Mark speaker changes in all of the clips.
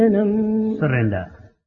Speaker 1: surrender.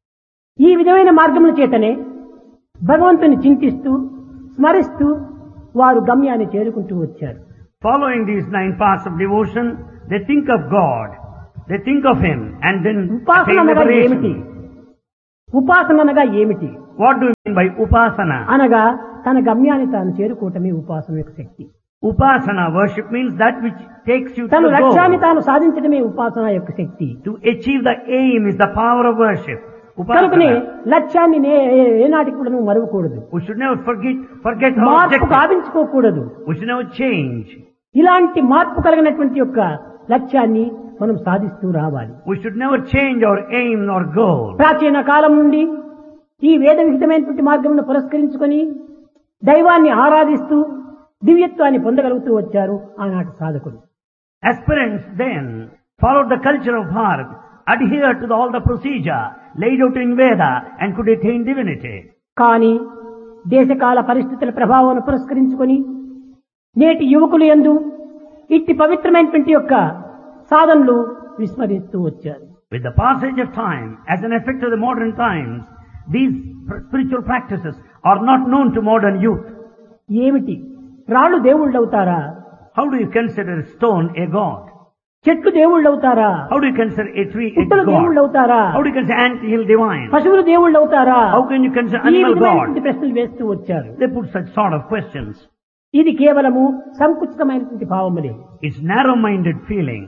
Speaker 2: ఈ విధమైన మార్గముల చేతనే భగవంతుని చింతిస్తూ స్మరిస్తూ వారు గమ్యాన్ని చేరుకుంటూ వచ్చారు.
Speaker 1: Following these 9 paths of devotion, they think of God, they think of Him, and then
Speaker 2: ఉపాసన
Speaker 1: attain
Speaker 2: అనగా ఏమిటి?
Speaker 1: liberation.
Speaker 2: ఉపాసన అనగా ఏమిటి?
Speaker 1: What do you mean by upasana?
Speaker 2: అనగా తన గమ్యాన్ని తాను చేరుకోవటమే ఉపాసన యొక్క శక్తి.
Speaker 1: Upasana worship means that which takes you to
Speaker 2: తన
Speaker 1: the
Speaker 2: లక్ష్యాన్ని
Speaker 1: goal.
Speaker 2: తాను సాధించడమే ఉపాసన యొక్క శక్తి.
Speaker 1: To achieve the aim is the power of worship.
Speaker 2: కనుకనే
Speaker 1: Upasana.
Speaker 2: లక్ష్యాన్ని ఏనాటికి కూడా నువ్వు మరవకూడదు.
Speaker 1: We should never forget our
Speaker 2: మార్పు
Speaker 1: objective.
Speaker 2: గావించుకోకూడదు.
Speaker 1: We should never change.
Speaker 2: ఇలాంటి మార్పు కలిగినటువంటి యొక్క లక్ష్యాన్ని మనం సాధిస్తూ రావాలి.
Speaker 1: We should never change our aim or goal.
Speaker 2: ప్రాచీన కాలం నుండి ఈ వేద విహితమైనటువంటి మార్గమును పురస్కరించుకొని దైవాన్ని ఆరాధిస్తూ దివ్యత్వాన్ని పొందగలుగుతూ వచ్చారు ఆనాటి సాధకులు.
Speaker 1: Aspirants then followed the culture of Bharat, adhered to all the procedure laid out in Veda and could attain divinity.
Speaker 2: కానీ దేశకాల పరిస్థితుల ప్రభావాన్ని పురస్కరించుకొని నేటి యువకులు యందు ఇట్టి పవిత్రమైనటువంటి యొక్క సాధనలు విస్మరిస్తూ వచ్చారు.
Speaker 1: With the passage of time, as an effect of the modern times, these spiritual practices are not known to modern youth.
Speaker 2: ఏమిటి? రాళ్ళు దేవుళ్ళు అవుతారా?
Speaker 1: How do you consider stone a god?
Speaker 2: చెట్లు దేవుళ్ళు అవుతారా?
Speaker 1: How do you consider a tree a
Speaker 2: పుట్టలు దేవుళ్ళు
Speaker 1: god?
Speaker 2: అవుతారా?
Speaker 1: How do you consider anthill divine?
Speaker 2: పశువులు దేవుళ్ళు అవుతారా?
Speaker 1: How can you consider
Speaker 2: ఈ
Speaker 1: animal god?
Speaker 2: విధమైనటువంటి ప్రశ్నలు వేస్తూ వచ్చారు.
Speaker 1: They put such sort of questions.
Speaker 2: ఇది కేవలము సంకుచితమైనటువంటి భావములే.
Speaker 1: It's narrow-minded feeling.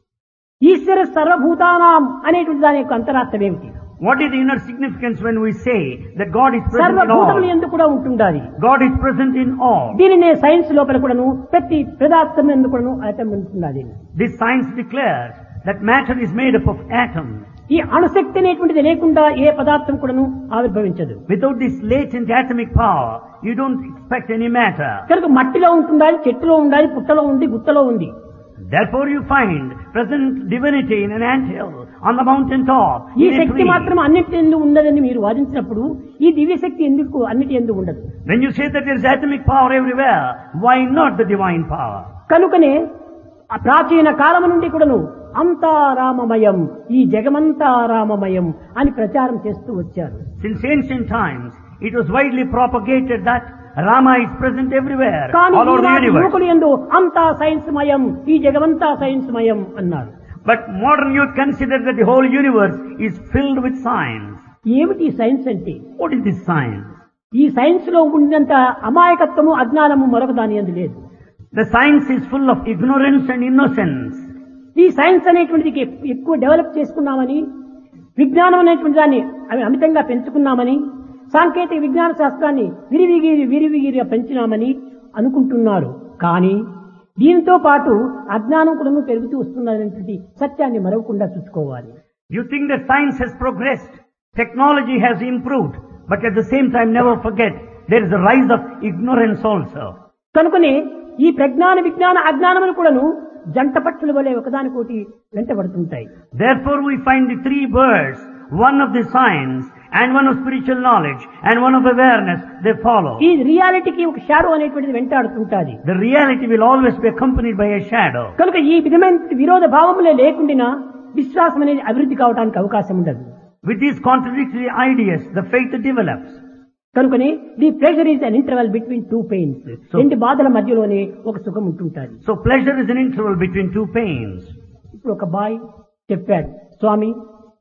Speaker 2: ఈశ్వర సర్వభూతానాం అనేటువంటి దాని యొక్క అంతరార్థం ఏమిటి?
Speaker 1: What is the inner significance when we say that God is present in
Speaker 2: సర్వభూతములు
Speaker 1: all?
Speaker 2: ఎందుకు కూడా ఉంటుండాలి.
Speaker 1: God is present in all.
Speaker 2: దీనినే సైన్స్ లోపల కూడాను ప్రతి పదార్థం ఎందుకు కూడాను ఆటం ఉంటున్నది.
Speaker 1: This science declares that matter is made up of atoms.
Speaker 2: ఈ అణుశక్తి అనేటువంటిది లేకుండా ఏ పదార్థం కూడాను ఆవిర్భవించదు.
Speaker 1: Without this latent atomic power, you don't expect any matter.
Speaker 2: కనుక మట్టిలో ఉంటుండాలి, చెట్టులో ఉండాలి, పుట్టలో ఉంది, గుత్తలో ఉంది.
Speaker 1: Therefore you find present divinity in an anthill, on the mountain top,
Speaker 2: ఈ
Speaker 1: in a
Speaker 2: శక్తి
Speaker 1: tree.
Speaker 2: మాత్రం అన్నిటి ఎందుకు ఉండదని మీరు వాదించినప్పుడు ఈ దివ్య శక్తి ఎందుకు అన్నిటి ఎందుకు ఉండదు?
Speaker 1: When you say that there is atomic power everywhere, why not the divine power?
Speaker 2: కనుకనే ఆ ప్రాచీన కాలం నుండి కూడాను అంతా రామమయం, ఈ జగమంతా రామమయం అని ప్రచారం చేస్తూ వచ్చారు.
Speaker 1: Since ancient times, it was widely propagated that Rama is present everywhere,
Speaker 2: కానీ
Speaker 1: all over the
Speaker 2: ఈనాటి
Speaker 1: universe.
Speaker 2: యువకులు యందు అంతా సైన్స్ మయం, ఈ జగమంతా సైన్స్ మయం అన్నారు.
Speaker 1: But modern youth consider that the whole universe is filled with science.
Speaker 2: ఏమిటి ఈ సైన్స్ అంటే?
Speaker 1: What is this science?
Speaker 2: ఈ సైన్స్ లో ఉండినంత అమాయకత్వము అజ్ఞానము మరొక దాని యందు లేదు.
Speaker 1: The science is full of ignorance and innocence.
Speaker 2: ఈ సైన్స్ అనేటువంటిది ఎక్కువ డెవలప్ చేసుకున్నామని, విజ్ఞానం అనేటువంటి దాన్ని అమితంగా పెంచుకున్నామని, సాంకేతిక విజ్ఞాన శాస్త్రాన్ని విరివిగిరిగా పెంచినామని అనుకుంటున్నారు. కానీ దీనితో పాటు అజ్ఞానం కూడా పెరుగుతూ వస్తున్నటువంటి సత్యాన్ని మరవకుండా చూసుకోవాలి.
Speaker 1: You think that science has progressed, technology has improved, but at the same time never forget there is a rise of ignorance also.
Speaker 2: కనుకనే ఈ ప్రజ్ఞాన విజ్ఞాన అజ్ఞానములు కూడాను జంట పక్షుల వలె ఒకదానికోటి వెంటబడుతుంటాయి.
Speaker 1: Therefore we find the 3 birds, one of the science and one of spiritual knowledge and one of awareness, they follow.
Speaker 2: ఈ రియాలిటీకి ఒక షాడో అనేటువంటిది వెంటాడుతుంటాది.
Speaker 1: The reality will always be accompanied by a shadow.
Speaker 2: కనుక ఈ విధమైన విరోధ భావములే లేకుండా విశ్వాసం అనేది అభివృద్ధి కావడానికి అవకాశం ఉండదు.
Speaker 1: With these contradictory ideas, the faith develops.
Speaker 2: కనుకనే the pleasure is an interval between 2 pains. రెండు బాధల మధ్యలోనే ఒక సుఖం ఉంటుంటాది.
Speaker 1: So pleasure is an interval between 2 pains.
Speaker 2: ఇప్పుడు ఒక బాయ్ చెప్పాడు, స్వామి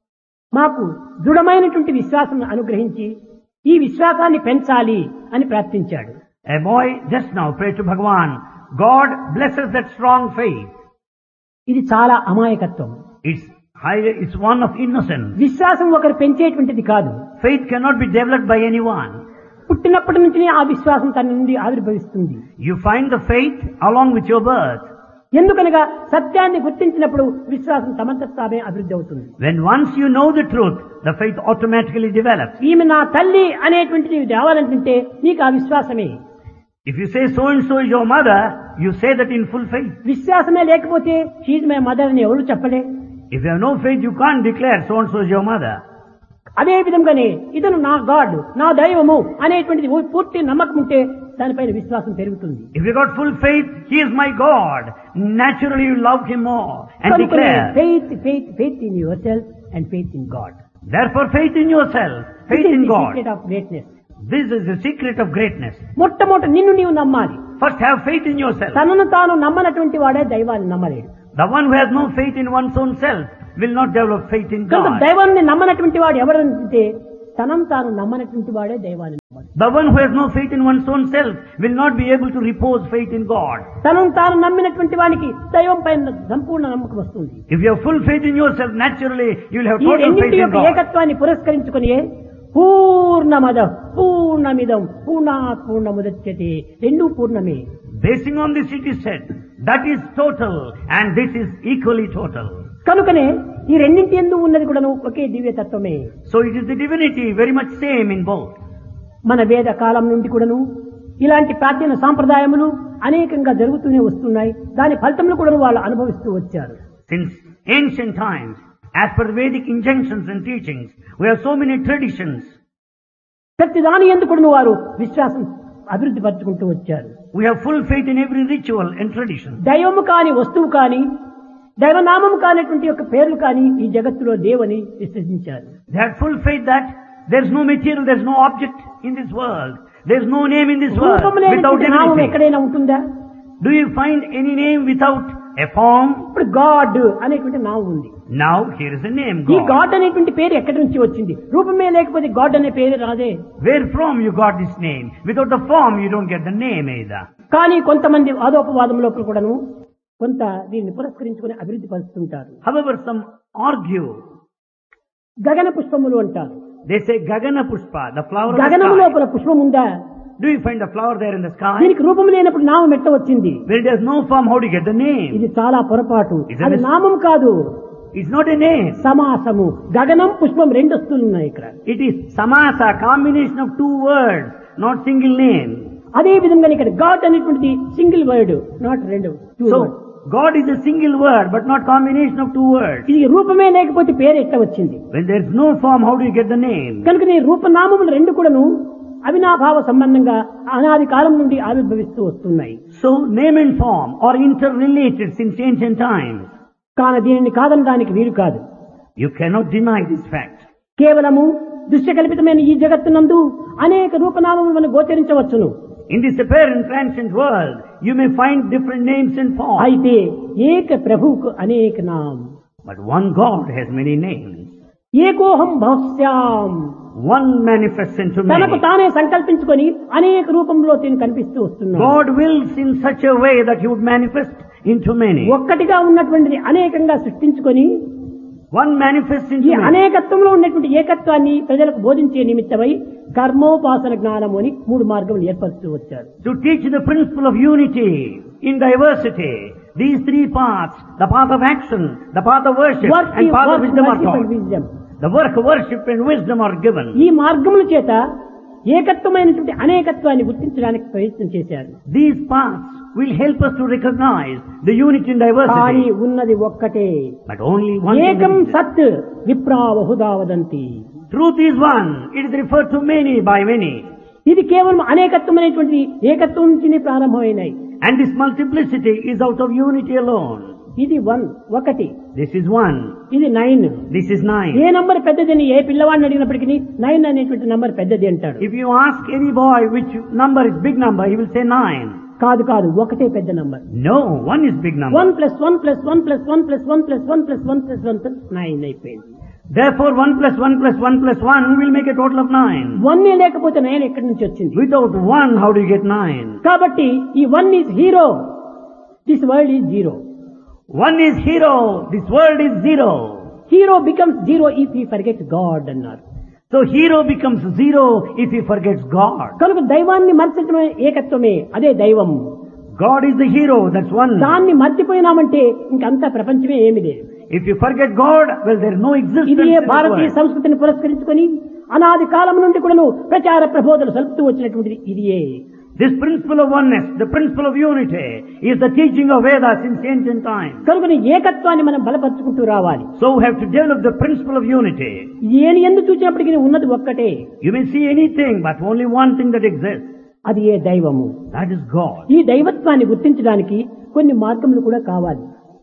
Speaker 2: మాకు దృఢమైనటువంటి విశ్వాసం అనుగ్రహించి ఈ విశ్వాసాన్ని పెంచాలి అని ప్రార్థించాడు.
Speaker 1: A boy just now prayed to Bhagavan, God blesses that strong faith.
Speaker 2: ఇది చాలా అమాయకత్వం.
Speaker 1: It's one of innocence.
Speaker 2: విశ్వాసం ఒకరు పెంచేటువంటిది కాదు.
Speaker 1: Faith cannot be developed by anyone.
Speaker 2: పుట్టినప్పటి నుంచి ఆ విశ్వాసం తన నుండి ఆవిర్భవిస్తుంది.
Speaker 1: You find the faith along with your birth.
Speaker 2: ఎందుకనగా సత్యాన్ని గుర్తించినప్పుడు విశ్వాసం తమంతట తామే అభివృద్ధి అవుతుంది.
Speaker 1: When once you know the truth, the faith automatically develops.
Speaker 2: ఈమె నా తల్లి అనేటువంటిది రావాలంటే నీకు ఆ విశ్వాసమే.
Speaker 1: If you say so and so is your mother, you say that in full faith.
Speaker 2: విశ్వాసమే లేకపోతే షీ ఈజ్ మై మదర్ అని ఎవరు చెప్పలే.
Speaker 1: If you have no faith, you can't declare so and so is your mother.
Speaker 2: అదే విధంగానే ఇతను నా God, నా దైవము అనేటువంటిది పూర్తి నమ్మకం ఉంటే దానిపైన విశ్వాసం పెరుగుతుంది.
Speaker 1: If you got full faith, he is my God. Naturally you love him more and declare.
Speaker 2: Faith in yourself, and faith in God.
Speaker 1: Therefore, faith in yourself, faith
Speaker 2: This is
Speaker 1: in
Speaker 2: the
Speaker 1: God.
Speaker 2: secret of greatness.
Speaker 1: This is the secret of greatness.
Speaker 2: మొట్టమొదట నిన్ను నీవు నమ్మాలి.
Speaker 1: First, have faith in yourself.
Speaker 2: తనను తాను నమ్మనటువంటి వాడే దైవాన్ని నమ్మలేడు.
Speaker 1: The one who has no faith in one's own self will not develop faith in
Speaker 2: కనుక
Speaker 1: God.
Speaker 2: దైవాన్ని నమ్మనటువంటి వాడు ఎవరంటే తనను తాను నమ్మనటువంటి వాడే దైవాన్ని నమ్మాలి.
Speaker 1: The one who has no faith in one's own self will not be able to repose faith in God.
Speaker 2: తనను తాను నమ్మినటువంటి వానికి దైవం పైన సంపూర్ణ నమ్మకం వస్తుంది.
Speaker 1: If you have full faith in yourself, naturally you will have
Speaker 2: ఈ
Speaker 1: total faith
Speaker 2: రెండింటి
Speaker 1: in
Speaker 2: యొక్క
Speaker 1: God.
Speaker 2: ఏకత్వాన్ని పురస్కరించుకుని పూర్ణమద పూర్ణమిదం పూర్ణాత్ పూర్ణముదచ్యతే రెండు పూర్ణమే.
Speaker 1: Basing on this it is said, that is total and this is equally total.
Speaker 2: కనుకనే ఈ రెండింటి యందు ఉన్నది కూడా ఒకే దివ్యతత్వమే.
Speaker 1: So it is the divinity very much same in both.
Speaker 2: మన వేద కాలం నుండి కూడాను ఇలాంటి ప్రాచీన సాంప్రదాయములు అనేకంగా జరుగుతూనే వస్తున్నాయి. దాని ఫలితములు కూడా వాళ్ళు అనుభవిస్తూ వచ్చారు.
Speaker 1: Since ancient times, as per Vedic injunctions and teachings, we have so many traditions.
Speaker 2: ప్రతి దాని యందు కూడా వారు విశ్వాసం అభివృద్ధి పరుచుకుంటూ వచ్చారు.
Speaker 1: We have full faith in every ritual and tradition.
Speaker 2: దైవము కాని వస్తువు కాని దైవనామము కానిటువంటి యొక్క పేర్లు కాని ఈ జగత్తులో దేవుని విశ్వసించారు.
Speaker 1: They had full faith that there is no material, there is no object in this world. There is no name in this world
Speaker 2: రూపము
Speaker 1: without
Speaker 2: లేనటువంటి నామం
Speaker 1: anything.
Speaker 2: ఎక్కడైనా ఉంటుందా?
Speaker 1: Do you find any name without a form?
Speaker 2: ఇప్పుడు God అనేటువంటి నామం ఉంది.
Speaker 1: Now here is a name,
Speaker 2: ఈ
Speaker 1: God.
Speaker 2: గాడ్ అనేటువంటి పేరు ఎక్కడి నుంచి వచ్చింది? రూపమే లేకపోతే గాడ్ అనే పేరు రాదే.
Speaker 1: Where from you got this name? Without the form you don't get the name either.
Speaker 2: కానీ కొంతమంది వాదోపవాదం లోపల కూడాను కొంత దీన్ని పురస్కరించుకుని అభివృద్ధి పరుస్తుంటారు.
Speaker 1: However, some argue.
Speaker 2: గగన పుష్పములు అంటారు.
Speaker 1: They say Gagana Pushpa, the flower of the
Speaker 2: గగనము
Speaker 1: sky.
Speaker 2: లోపల పుష్పం ఉందా?
Speaker 1: Do you find the flower there in the sky?
Speaker 2: దీనికి రూపం లేనప్పుడు నామం ఎట్ట వచ్చింది?
Speaker 1: When there is no form, how do you get the name?
Speaker 2: ఇది చాలా పొరపాటు.
Speaker 1: Is it
Speaker 2: అది
Speaker 1: a-
Speaker 2: నామం కాదు,
Speaker 1: It's not a name.
Speaker 2: సమాసము. గగనం పుష్పం రెండు వస్తువులు ఉన్నాయి ఇక్కడ.
Speaker 1: It is samasa, combination of two words, not single name.
Speaker 2: అదే విధంగా ఇక్కడ గాడ్ అనేటువంటిది సింగిల్ వర్డ్, నాట్ రెండు.
Speaker 1: So, God is a single word, but not combination of two words.
Speaker 2: ఇది రూపమే లేకపోతే పేరు ఎట్ట వచ్చింది?
Speaker 1: When there is no form, how do you get the name?
Speaker 2: కనుక నీ రూపనామములు రెండు కూడాను అవినాభావ సంబంధంగా అనాది కాలం నుండి ఆవిర్భవిస్తూ వస్తున్నాయి.
Speaker 1: So, name and form are interrelated since ancient times.
Speaker 2: కానీ దీనిని కాదనడానికి వీలు కాదు.
Speaker 1: You cannot deny this fact.
Speaker 2: కేవలము దృశ్యకల్పితమైన ఈ జగత్తునందు అనేక రూపనామములు మనం గోచరించవచ్చును.
Speaker 1: In this apparent transient world, you may find different names and forms.
Speaker 2: అయితే ఏక ప్రభువుకు అనేక నాం.
Speaker 1: But one God has many names.
Speaker 2: ఏకోహం భవస్యాం.
Speaker 1: One manifests into
Speaker 2: తనకు
Speaker 1: many.
Speaker 2: తానే సంకల్పించుకొని అనేక రూపంలో తిని కనిపిస్తూ వస్తున్నాడు.
Speaker 1: God wills in such a way that He would manifest into many.
Speaker 2: ఒక్కటిగా ఉన్నటువంటిది అనేకంగా సృష్టించుకొని
Speaker 1: One manifests
Speaker 2: ఈ
Speaker 1: into many.
Speaker 2: అనేకత్వంలో ఉన్నటువంటి ఏకత్వాన్ని ప్రజలకు బోధించే నిమిత్తమై కర్మోపాసన జ్ఞానము అని మూడు మార్గములు ఏర్పరుస్తూ వచ్చారు.
Speaker 1: To teach the principle of unity in diversity, these three paths, the path of action, the path of worship, and path of wisdom are taught. The work of worship and wisdom are given.
Speaker 2: ఈ మార్గముల చేత ఏకత్వమైనటువంటి అనేకత్వాన్ని గుర్తించడానికి ప్రయత్నం చేశారు.
Speaker 1: These paths will help us to recognize the unity in
Speaker 2: కానీ
Speaker 1: diversity.
Speaker 2: ఉన్నది ఒక్కటే.
Speaker 1: But only one thing
Speaker 2: ఏకం
Speaker 1: exists.
Speaker 2: సత్ విప్రా Bahuda వదంతి.
Speaker 1: Truth is one. It is referred to many by many.
Speaker 2: ఇది కేవలం అనేకత్వమైనటువంటి ఏకత్వం నుంచి ప్రారంభమైనాయి.
Speaker 1: And this multiplicity is out of unity alone.
Speaker 2: ఇది ఒకటి.
Speaker 1: This is one.
Speaker 2: ఇది 9.
Speaker 1: This is 9.
Speaker 2: ఏ నంబర్ పెద్దదని ఏ పిల్లవాడిని అడిగినప్పటికీ 9 అనేటువంటి నంబర్ పెద్దది అంటాడు.
Speaker 1: If you ask any boy which number is big number, he will say 9.
Speaker 2: కాదు ఒకటే పెద్ద number.
Speaker 1: No, 1 is big number.
Speaker 2: 1 + 1 + 1 + 1 + 1 + 1 + 1 + 1 + 9 అయిపోయింది.
Speaker 1: Therefore 1 + 1 + 1 + 1 will make a total of 9.
Speaker 2: 1 లేకపోతే 9 ఎక్కడి నుంచి వచ్చింది?
Speaker 1: Without 1, how do you get 9?
Speaker 2: కాబట్టి ఈ 1 is hero, this world is zero.
Speaker 1: 1 is hero, this world is zero.
Speaker 2: Hero becomes zero if he forgets God అన్నారు.
Speaker 1: So hero becomes zero if he forgets God.
Speaker 2: కనుక దైవాన్ని మర్చడమే ఏకత్వమే, అదే దైవం.
Speaker 1: God is the hero, that's one.
Speaker 2: దాన్ని మర్చిపోయినామంటే ఇంకంతా ప్రపంచమే ఏమి లేదు.
Speaker 1: If you forget God, well, there is no existence
Speaker 2: ఇది
Speaker 1: in this
Speaker 2: భారతీయ
Speaker 1: world.
Speaker 2: సంస్కృతిని పురస్కరించుకొని అనాది కాలం నుండి కూడాను ప్రచార ప్రబోధనలు సలుపుతూ వచ్చినటువంటిది ఇదియే.
Speaker 1: This principle of oneness, the principle of unity, is the teaching of Vedas since ancient times.
Speaker 2: కనుక ఏకత్వాన్ని మనం బలపరుచుకుంటూ రావాలి.
Speaker 1: So we have to develop the principle of unity.
Speaker 2: ఏని ఎందు చూసినప్పటికీ ఉన్నది ఒక్కటే.
Speaker 1: You may see anything, but only one thing that exists.
Speaker 2: అది ఏ దైవము.
Speaker 1: That is God.
Speaker 2: ఈ దైవత్వాన్ని గుర్తించడానికి కొన్ని మార్గములు కూడా కావాలి.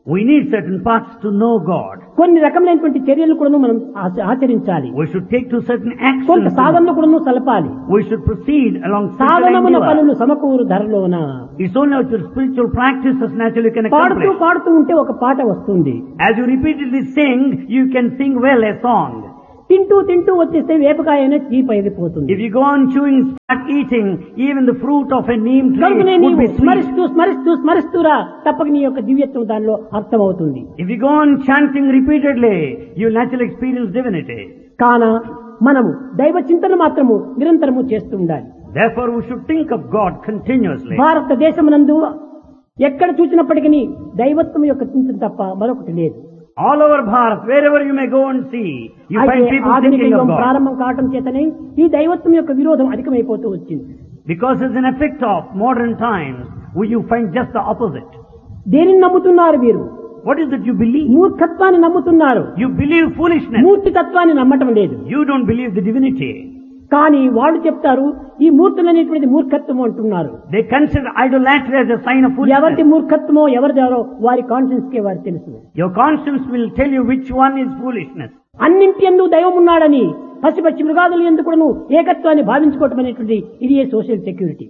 Speaker 1: We need certain paths to know God.
Speaker 2: కొన్ని రకమైనటువంటి చర్యలు కూడా మనం ఆచరించాలి.
Speaker 1: We should take to certain
Speaker 2: కొంత
Speaker 1: actions.
Speaker 2: సాధనలు కూడా సలపాలి.
Speaker 1: We should proceed along certain
Speaker 2: సాధనమున
Speaker 1: endeavor.
Speaker 2: పనులు సమకూరు ధరలోన.
Speaker 1: It's only with your spiritual practices naturally you can
Speaker 2: పాడుతూ
Speaker 1: accomplish.
Speaker 2: పాడుతూ ఉంటే ఒక పాట వస్తుంది.
Speaker 1: As you repeatedly sing, you can sing well a song.
Speaker 2: తింటూ తింటూ వచ్చేస్తే వేపకాయ అనేది చీప్ అయిపోతుంది.
Speaker 1: If you go on chewing, start eating, even the fruit of a neem tree
Speaker 2: కనుకనే
Speaker 1: would
Speaker 2: నీవు
Speaker 1: be sweet.
Speaker 2: స్మరిస్తూ స్మరిస్తూ స్మరిస్తూరా తప్పక నీ యొక్క దివ్యత్వం దానిలో అర్థమవుతుంది.
Speaker 1: If you go on chanting repeatedly, you naturally experience divinity.
Speaker 2: కాన మనము దైవ చింతన మాత్రము నిరంతరము చేస్తూ ఉండాలి.
Speaker 1: Therefore, we should think of God continuously.
Speaker 2: భారతదేశమునందు ఎక్కడ చూసినప్పటికీ దైవత్వం యొక్క చింతన తప్ప మరొకటి లేదు.
Speaker 1: All over Bharat, wherever you may go and see, you find
Speaker 2: అయితే
Speaker 1: people
Speaker 2: ఆధునిక
Speaker 1: thinking of
Speaker 2: యుగం
Speaker 1: God.
Speaker 2: ప్రారంభం కావటం చేతనే ఈ దైవత్వం యొక్క విరోధం అధికమైపోతూ వచ్చింది.
Speaker 1: Because as an effect of modern times, you find just the opposite.
Speaker 2: దేనిని నమ్ముతున్నారు మీరు?
Speaker 1: What is it you believe?
Speaker 2: మూర్ఖత్వాన్ని నమ్ముతున్నారు.
Speaker 1: You believe foolishness.
Speaker 2: మూర్తితత్వాన్ని నమ్మటం లేదు.
Speaker 1: You don't believe the divinity.
Speaker 2: కానీ వాళ్ళు చెప్తారు ఈ మూర్తులు అనేటువంటిది మూర్ఖత్వం అంటున్నారు.
Speaker 1: They consider idolatry as a sign of
Speaker 2: ఎవరి
Speaker 1: foolishness.
Speaker 2: మూర్ఖత్వమో ఎవరిదారో వారి కాన్షియన్స్ కే వారు తెలుసు.
Speaker 1: Your conscience will tell you which one is foolishness.
Speaker 2: అన్నింటి యందు దైవం ఉన్నాడని పసి మృగాదులు ఎందుకును ఏకత్వాన్ని భావించుకోవటం అనేటువంటి ఇది ఏ social security.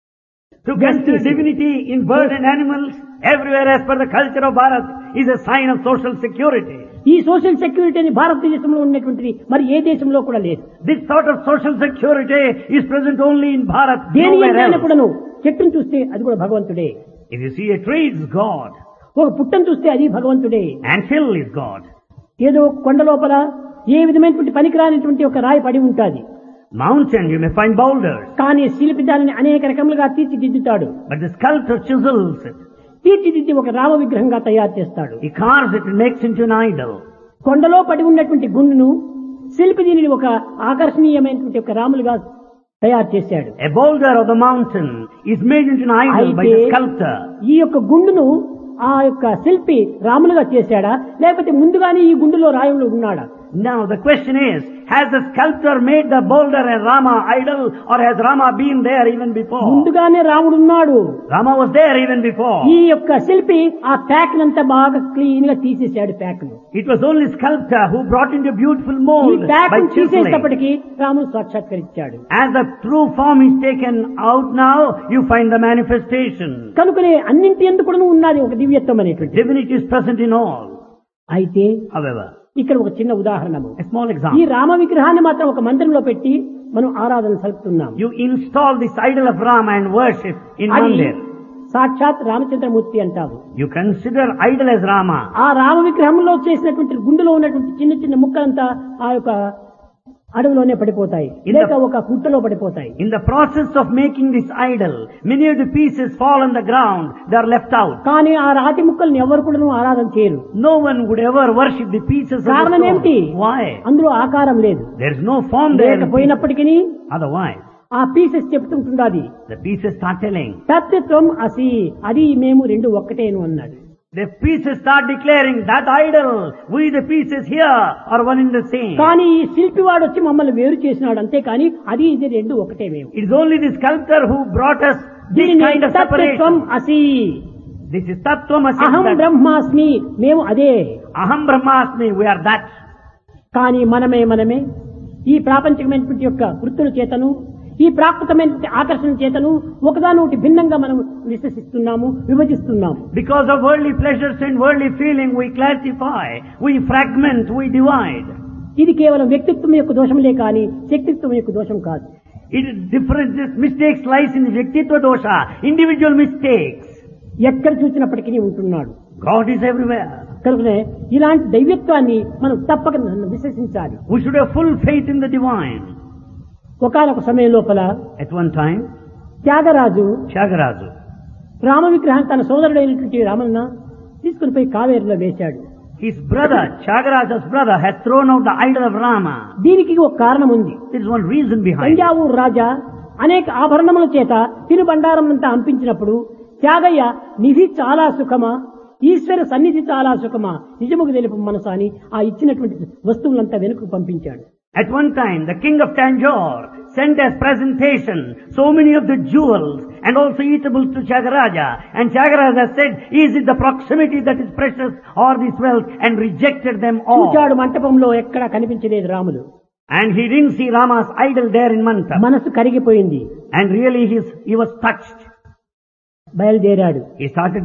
Speaker 1: To consider divinity in birds and animals everywhere as per the culture of Bharat is a sign of social security.
Speaker 2: ఈ social security అని భారతదేశంలో ఉన్నటువంటిది మరి ఏ దేశంలో కూడా లేదు.
Speaker 1: This sort of social security is present only in Bharat,
Speaker 2: దేని
Speaker 1: nowhere
Speaker 2: ఎంతైనా
Speaker 1: else.
Speaker 2: కూడాను చెట్టును చూస్తే అది కూడా భగవంతుడే.
Speaker 1: If you see a tree, it's God.
Speaker 2: ఒక పుట్టను చూస్తే అది భగవంతుడే.
Speaker 1: Ant hill is God.
Speaker 2: ఏదో కొండ లోపల ఏ విధమైనటువంటి పనికిరానిటువంటి ఒక రాయి పడి ఉంటుంది.
Speaker 1: Mountain, you may find boulders.
Speaker 2: కానీ శిల్పి దానిని అనేక రకములుగా తీర్చిదిద్దుతాడు.
Speaker 1: But the sculptor chisels it.
Speaker 2: తీర్చిదిద్ది ఒక రామ విగ్రహంగా తయారు చేస్తాడు.
Speaker 1: He carves it and makes into an idol.
Speaker 2: కొండలో పడి ఉన్నటువంటి గుండును శిల్పి దీనిని ఒక ఆకర్షణీయమైనటువంటి ఒక రాములుగా తయారు చేశాడు.
Speaker 1: A boulder of the mountain is made into an idol by the sculptor.
Speaker 2: ఈ యొక్క గుండును ఆ యొక్క శిల్పి రాములుగా చేశాడా లేకపోతే ముందుగానే ఈ గుండులో రాయుడు ఉన్నాడా?
Speaker 1: Now the question is, has the sculptor made the boulder a Rama idol, or has Rama been there even before?
Speaker 2: ముందుగానే రాముడు ఉన్నాడు.
Speaker 1: Rama was there even before.
Speaker 2: ఈ యొక్క శిల్పి ఆ ప్యాక్ నంతా బాగా క్లీన్ గా తీసేశాడు ప్యాక్ ను.
Speaker 1: It was only sculptor who brought into beautiful
Speaker 2: ఈ
Speaker 1: mold
Speaker 2: ప్యాక్
Speaker 1: by
Speaker 2: ను
Speaker 1: chiseling.
Speaker 2: తీసేటప్పటికి రాముడు సాక్షాత్కరించాడు.
Speaker 1: As the true form is taken out now, you find the manifestation.
Speaker 2: కనుకనే అన్నింటి ఎందుకు కూడా ఉన్నది ఒక దివ్యత్వం అనేటువంటి.
Speaker 1: Divinity is present in all.
Speaker 2: అయితే
Speaker 1: However,
Speaker 2: ఇక్కడ ఒక చిన్న ఉదాహరణము.
Speaker 1: a small
Speaker 2: ఈ
Speaker 1: example.
Speaker 2: రామ విగ్రహాన్ని మాత్రం ఒక మందిరంలో పెట్టి మనం ఆరాధన సలుపుతున్నాం.
Speaker 1: You install this idol of Rama and worship in
Speaker 2: అది
Speaker 1: Mandir.
Speaker 2: సాక్షాత్ రామచంద్రమూర్తి అంటావు.
Speaker 1: You consider idol as Rama.
Speaker 2: ఆ రామ విగ్రహంలో చేసినటువంటి గుండెలో ఉన్నటువంటి చిన్న చిన్న ముక్కలంతా ఆ యొక్క అడవిలోనే పడిపోతాయి, లేక ఒక పుట్టలో పడిపోతాయి.
Speaker 1: In the process of making this idol, many of the pieces fall on the ground. They are left out.
Speaker 2: కానీ ఆ రాతి ముక్కల్ని ఎవరు కూడా ఆరాధన చేయరు.
Speaker 1: No one would ever worship the pieces of the
Speaker 2: కారణం ఏమిటి?
Speaker 1: stone. Why?
Speaker 2: అందులో ఆకారం లేదు.
Speaker 1: There is no form there.
Speaker 2: లేకపోయినప్పటికీ
Speaker 1: Otherwise,
Speaker 2: ఆ pieces చెప్తుంటున్నది
Speaker 1: the pieces start telling.
Speaker 2: తత్వం అసి, అది మేము రెండు ఒక్కటేను అన్నాడు.
Speaker 1: The pieces start declaring that idol, we the pieces here are one in the same.
Speaker 2: కానీ ఈ శిల్పి వాడు వచ్చి మమ్మల్ని వేరు చేసినాడు, అంతే కానీ అది ఇది రెండు ఒకటే మేము.
Speaker 1: It is only the sculptor who brought us this
Speaker 2: దీనిని
Speaker 1: kind of
Speaker 2: తత్వం
Speaker 1: separation.
Speaker 2: అసి,
Speaker 1: This is Tattvamasi.
Speaker 2: అహం బ్రహ్మాస్మి, మేము అదే.
Speaker 1: Aham Brahmasmi, we are that.
Speaker 2: కానీ మనమే ఈ ప్రాపంచికమైనటువంటి యొక్క వృత్తుల చేతను ఈ ప్రాకృతమైనటువంటి ఆకర్షణ చేతను ఒకదానొకటి భిన్నంగా మనం విశ్వసిస్తున్నాము, విభజిస్తున్నాము.
Speaker 1: Because of worldly pleasures and worldly feeling, we classify, we fragment, we divide.
Speaker 2: ఇది కేవలం వ్యక్తిత్వం యొక్క దోషంలే కానీ శక్తిత్వం యొక్క దోషం కాదు.
Speaker 1: It is different. Mistakes lies in the Vyaktitva dosha, individual mistakes.
Speaker 2: ఎక్కడ చూసినప్పటికీ ఉంటున్నాడు.
Speaker 1: God is everywhere.
Speaker 2: కనుకనే ఇలాంటి దైవత్వాన్ని మనం తప్పక విశ్వసించాలి.
Speaker 1: We should have full faith in the divine.
Speaker 2: ఒకనొక సమయం లోపల
Speaker 1: At one time,
Speaker 2: Tyagaraju
Speaker 1: Tyagaraja,
Speaker 2: Rama విగ్రహం తన సోదరుడైనటువంటి రామన్న తీసుకుని పోయి కావేరులో వేశాడు.
Speaker 1: his brother, Tyagaraja's brother, had thrown out the idol of Rama.
Speaker 2: దీనికి ఒక కారణం ఉంది.
Speaker 1: There is one reason behind it.
Speaker 2: Thanjavur రాజా అనేక ఆభరణముల చేత తినుబండారం అంతా అంపించినప్పుడు త్యాగయ్య నిధి చాలా సుఖమా, ఈశ్వర సన్నిధి చాలా సుఖమా, నిజముకు తెలుపు మనసు అని ఆ ఇచ్చినటువంటి వస్తువులంతా వెనుకకు పంపించాడు.
Speaker 1: At one time, the king of Tanjore sent as presentation so many of the jewels and also eatables to Tyagaraja. And Tyagaraja said, is it the proximity that is precious or this wealth? And rejected them all.
Speaker 2: చూచాడు మంటపంలో ఎక్కడా కనిపించలేదు రాముడు.
Speaker 1: And he didn't see Rama's idol there in Mantap.
Speaker 2: మనసు కరిగిపోయింది.
Speaker 1: And really he was touched.
Speaker 2: బయలుదేరాడు.
Speaker 1: He started